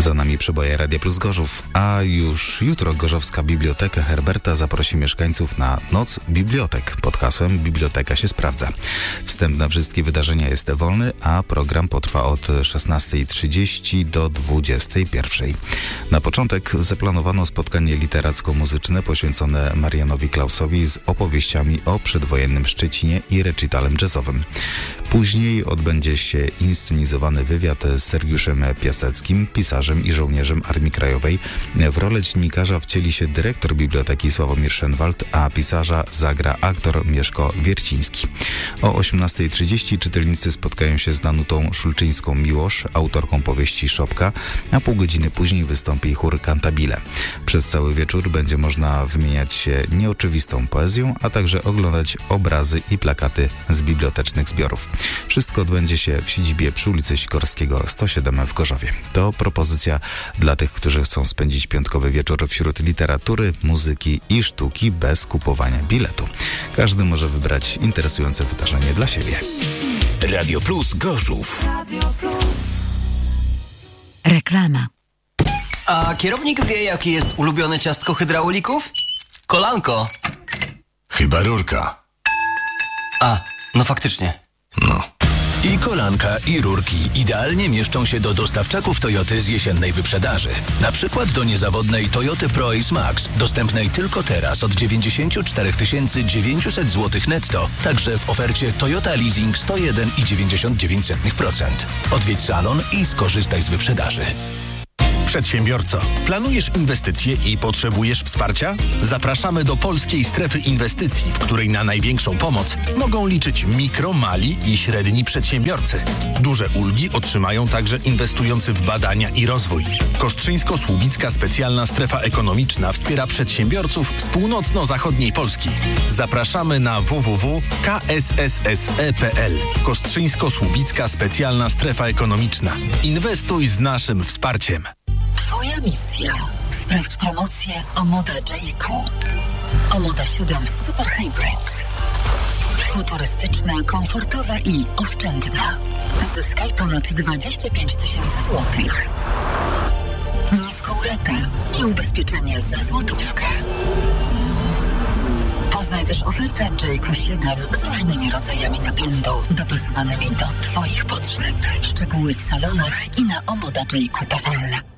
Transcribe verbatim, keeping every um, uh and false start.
Za nami przeboje Radia Plus Gorzów, a już jutro Gorzowska Biblioteka Herberta zaprosi mieszkańców na Noc Bibliotek pod hasłem Biblioteka się sprawdza. Wstęp na wszystkie wydarzenia jest wolny, a program potrwa od szesnastej trzydzieści do dwudziestej pierwszej. Na początek zaplanowano spotkanie literacko-muzyczne poświęcone Marianowi Klausowi z opowieściami o przedwojennym Szczecinie i recitalem jazzowym. Później odbędzie się inscenizowany wywiad z Sergiuszem Piaseckim, pisarzem i żołnierzem Armii Krajowej. W rolę dziennikarza wcieli się dyrektor biblioteki Sławomir Szenwald, a pisarza zagra aktor Mieszko Wierciński. O osiemnastej trzydzieści czytelnicy spotkają się z Danutą Szulczyńską Miłosz, autorką powieści Szopka, a pół godziny później wystąpi chór Cantabile. Przez cały wieczór będzie można wymieniać się nieoczywistą poezją, a także oglądać obrazy i plakaty z bibliotecznych zbiorów. Wszystko odbędzie się w siedzibie przy ulicy Sikorskiego sto siedem w Gorzowie. To propozycja dla tych, którzy chcą spędzić piątkowy wieczór wśród literatury, muzyki i sztuki bez kupowania biletu. Każdy może wybrać interesujące wydarzenie dla siebie. Radio Plus Gorzów. Radio Plus. Reklama. A kierownik wie, jakie jest ulubione ciastko hydraulików? Kolanko. Chyba rurka. A, no faktycznie. No. I kolanka, i rurki idealnie mieszczą się do dostawczaków Toyoty z jesiennej wyprzedaży. Na przykład do niezawodnej Toyoty Proace Max, dostępnej tylko teraz od dziewięćdziesiąt cztery tysiące dziewięćset złotych netto, także w ofercie Toyota Leasing sto jeden i dziewięćdziesiąt dziewięć procent. Odwiedź salon i skorzystaj z wyprzedaży. Przedsiębiorco, planujesz inwestycje i potrzebujesz wsparcia? Zapraszamy do Polskiej Strefy Inwestycji, w której na największą pomoc mogą liczyć mikro, mali i średni przedsiębiorcy. Duże ulgi otrzymają także inwestujący w badania i rozwój. Kostrzyńsko-Słubicka Specjalna Strefa Ekonomiczna wspiera przedsiębiorców z północno-zachodniej Polski. Zapraszamy na w w w kropka k s s s e kropka p l. Kostrzyńsko-Słubicka Specjalna Strefa Ekonomiczna. Inwestuj z naszym wsparciem. Twoja misja. Sprawdź promocję Omoda Jayco. Omoda siedem Super Hybrid. Futurystyczna, komfortowa i oszczędna. Zyskaj ponad dwadzieścia pięć tysięcy złotych. Niską ratę i ubezpieczenie za złotówkę. Poznaj też ofertę Jayco siedem z różnymi rodzajami napędu, dopasowanymi do Twoich potrzeb. Szczegóły w salonach i na omoda jayco kropka p l.